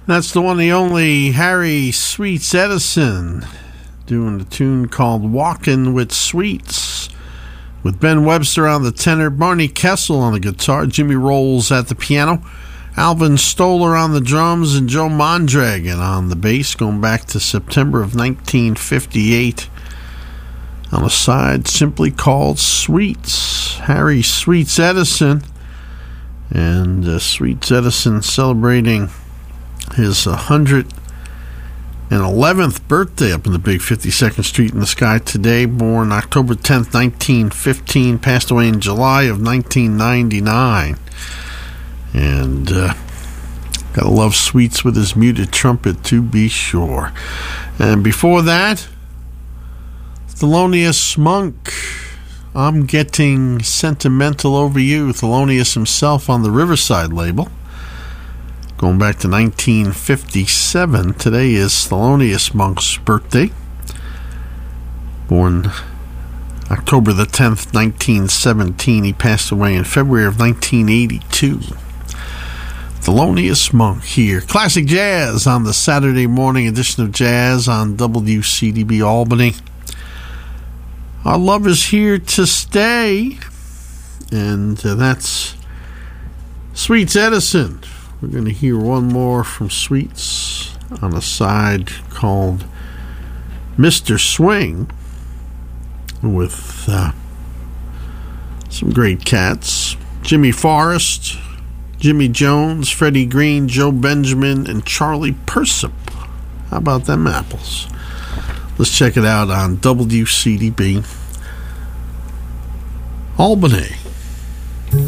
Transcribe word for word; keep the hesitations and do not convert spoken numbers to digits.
That's the one, the only Harry Sweets Edison doing a tune called Walkin' with Sweets, with Ben Webster on the tenor, Barney Kessel on the guitar, Jimmy Rolls at the piano, Alvin Stoller on the drums, and Joe Mondragon on the bass, going back to September of nineteen fifty-eight on a side simply called Sweets. Harry Sweets Edison, and uh, Sweets Edison celebrating his one hundred eleventh birthday up in the big fifty-second Street in the Sky today. Born October tenth, nineteen fifteen, passed away in July of nineteen ninety-nine. And uh, gotta love Sweets with his muted trumpet, to be sure. And before that, Thelonious Monk, I'm Getting Sentimental Over You. Thelonious himself on the Riverside label. Going back to nineteen fifty-seven, today is Thelonious Monk's birthday. Born October the tenth, nineteen seventeen. He passed away in February of nineteen eighty-two. Thelonious Monk here. Classic Jazz on the Saturday morning edition of Jazz on W C D B Albany. Our love is here to stay. And uh, that's Sweets Edison. We're going to hear one more from Sweets on a side called Mister Swing, with uh, some great cats. Jimmy Forrest, Jimmy Jones, Freddie Green, Joe Benjamin, and Charlie Persip. How about them apples? Let's check it out on W C D B Albany.